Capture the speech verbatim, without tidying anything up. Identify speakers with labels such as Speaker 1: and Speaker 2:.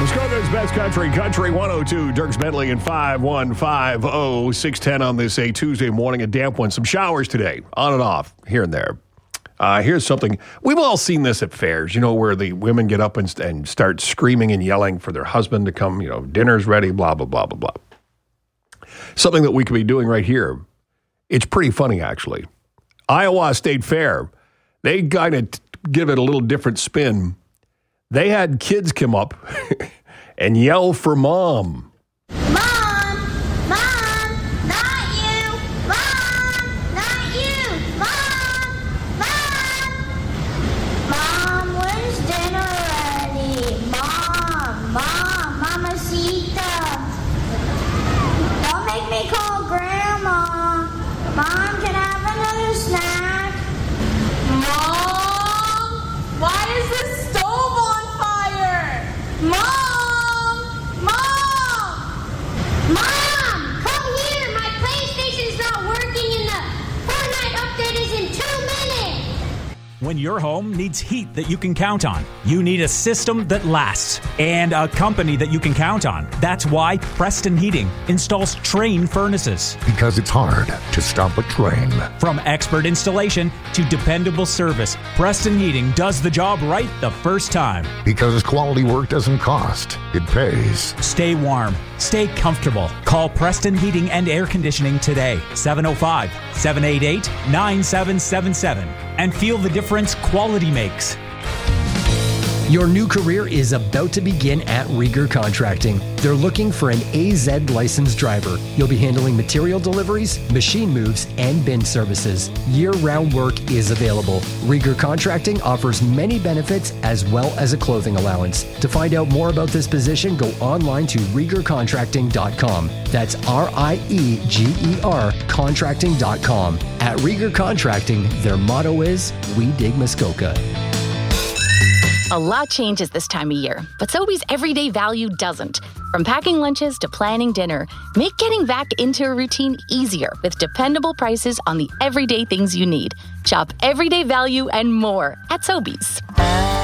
Speaker 1: Muskoka's Best Country, Country one oh two, Dirks Bentley and five one five oh, six ten on this a Tuesday morning, a damp one. Some showers today, on and off, here and there. Uh, here's something, we've all seen this at fairs, you know, where the women get up and, and start screaming and yelling for their husband to come, you know, dinner's ready, blah, blah, blah, blah, blah. Something that we could be doing right here. It's pretty funny, actually. Iowa State Fair, they kind of give it a little different spin. They had kids come up and yell for mom.
Speaker 2: Mom! Mom! Not you! Mom! Not you! Mom! Mom! Mom, when's dinner ready? Mom! Mom! Mamacita! Don't make me call Grandma. Mom, can I have another snack? Mom! Why is this stove on fire? Mom! Mom! Mom! Come here! My PlayStation's not working and the Fortnite update is in two minutes!
Speaker 3: When your home needs heat that you can count on, you need a system that lasts and a company that you can count on. That's why Preston Heating installs Trane furnaces.
Speaker 4: Because it's hard to stop a train.
Speaker 3: From expert installation to dependable service, Preston Heating does the job right the first time.
Speaker 4: Because quality work doesn't cost, it pays.
Speaker 3: Stay warm. Stay comfortable. Call Preston Heating and Air Conditioning today, seven oh five, seven eight eight, nine seven seven seven, and feel the difference quality makes.
Speaker 5: Your new career is about to begin at Rieger Contracting. They're looking for an A Z licensed driver. You'll be handling material deliveries, machine moves, and bin services. Year-round work is available. Rieger Contracting offers many benefits as well as a clothing allowance. To find out more about this position, go online to rieger contracting dot com. That's R I E G E R contracting dot com. At Rieger Contracting, their motto is, "We dig Muskoka."
Speaker 6: A lot changes this time of year, but Sobeys everyday value doesn't. From packing lunches to planning dinner, make getting back into a routine easier with dependable prices on the everyday things you need. Shop everyday value and more at Sobeys.